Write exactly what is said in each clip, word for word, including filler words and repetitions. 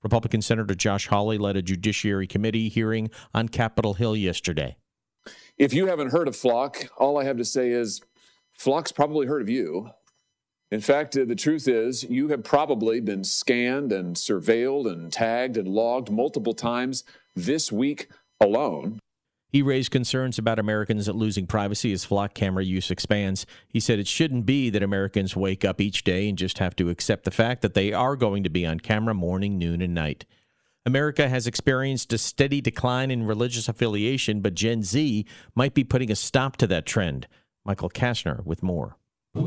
Republican Senator Josh Hawley led a Judiciary Committee hearing on Capitol Hill yesterday. If you haven't heard of Flock, all I have to say is Flock's probably heard of you. In fact, uh, the truth is you have probably been scanned and surveilled and tagged and logged multiple times this week alone. He raised concerns about Americans losing privacy as Flock camera use expands. He said it shouldn't be that Americans wake up each day and just have to accept the fact that they are going to be on camera morning, noon, and night. America has experienced a steady decline in religious affiliation, but Gen Z might be putting a stop to that trend. Michael Kastner with more.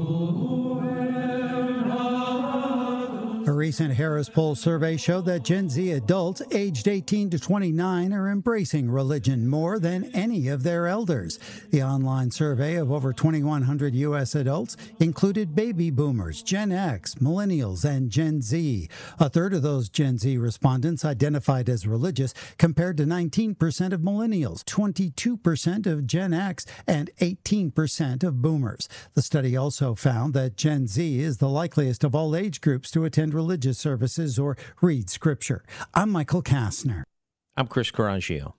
A recent Harris Poll survey showed that Gen Z adults aged eighteen to twenty-nine are embracing religion more than any of their elders. The online survey of over twenty-one hundred U S adults included baby boomers, Gen X, millennials, and Gen Z. A third of those Gen Z respondents identified as religious, compared to nineteen percent of millennials, twenty-two percent of Gen X, and eighteen percent of boomers. The study also found that Gen Z is the likeliest of all age groups to attend religious services or read scripture. I'm Michael Kastner. I'm Chris Carangio.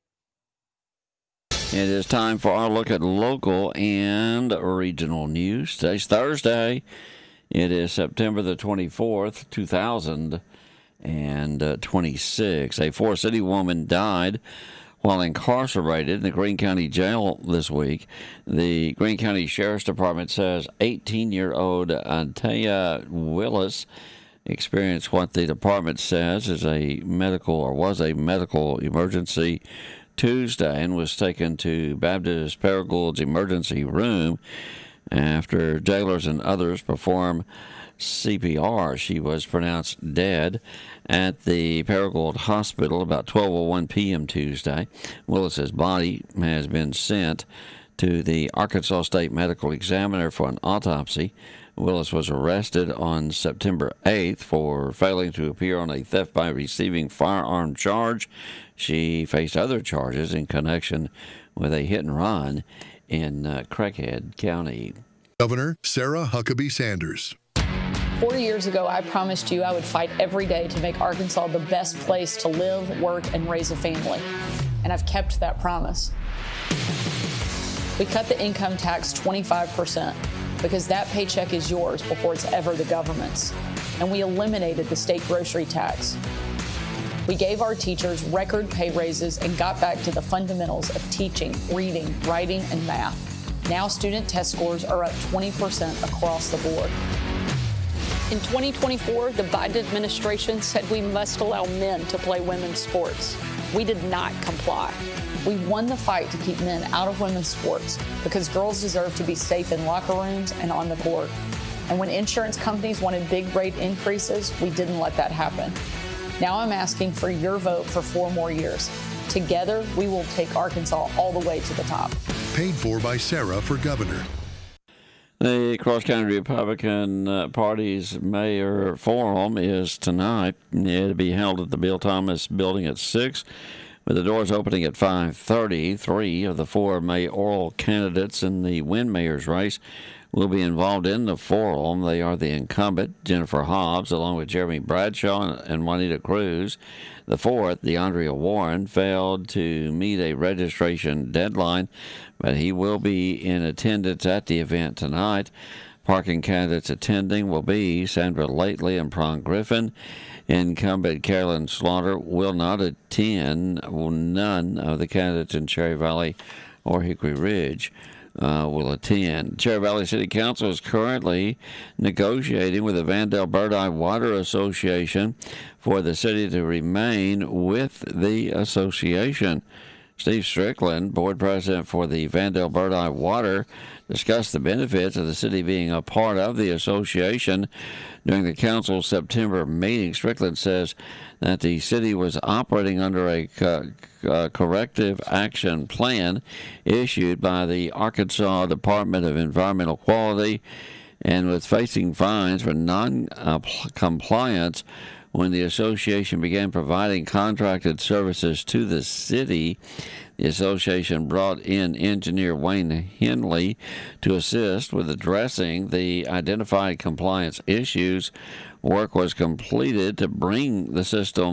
It is time for our look at local and regional news. Today's Thursday. It is September the twenty-fourth, two thousand twenty-six. A Forest City woman died while incarcerated in the Greene County Jail this week. The Greene County Sheriff's Department says eighteen-year-old Antea Willis experienced what the department says is a medical or was a medical emergency Tuesday and was taken to Baptist Paragould's emergency room after jailers and others performed C P R. She was pronounced dead at the Paragould Hospital about twelve oh one p.m. Tuesday. Willis's body has been sent to the Arkansas State Medical Examiner for an autopsy. Willis was arrested on September eighth for failing to appear on a theft by receiving firearm charge. She faced other charges in connection with a hit and run in uh, Craighead County. Governor Sarah Huckabee Sanders. Four years ago, I promised you I would fight every day to make Arkansas the best place to live, work, and raise a family. And I've kept that promise. We cut the income tax twenty-five percent because that paycheck is yours before it's ever the government's. And we eliminated the state grocery tax. We gave our teachers record pay raises and got back to the fundamentals of teaching, reading, writing, and math. Now student test scores are up twenty percent across the board. In twenty twenty-four, the Biden administration said we must allow men to play women's sports. We did not comply. We won the fight to keep men out of women's sports because girls deserve to be safe in locker rooms and on the court. And when insurance companies wanted big rate increases, we didn't let that happen. Now I'm asking for your vote for four more years. Together, we will take Arkansas all the way to the top. Paid for by Sarah for governor. The Cross County Republican uh, Party's Mayor Forum is tonight. It'll be held at the Bill Thomas Building at six, with the doors opening at five thirty. Three of the four mayoral candidates in the Win Mayor's race will be involved in the forum. They are the incumbent, Jennifer Hobbs, along with Jeremy Bradshaw and Juanita Cruz. The fourth, DeAndrea Warren, failed to meet a registration deadline, but he will be in attendance at the event tonight. Parking candidates attending will be Sandra Lately and Pron Griffin. Incumbent Carolyn Slaughter will not attend. None of the candidates in Cherry Valley or Hickory Ridge uh, will attend. Cherry Valley City Council is currently negotiating with the Vandale Birdeye Water Association for the city to remain with the association. Steve Strickland, board president for the Vandale Birdeye Water, discussed the benefits of the city being a part of the association during the council's September meeting. Strickland says that the city was operating under a co- uh, corrective action plan issued by the Arkansas Department of Environmental Quality and was facing fines for non-compliance when the association began providing contracted services to the city. The association brought in engineer Wayne Henley to assist with addressing the identified compliance issues. Work was completed to bring the system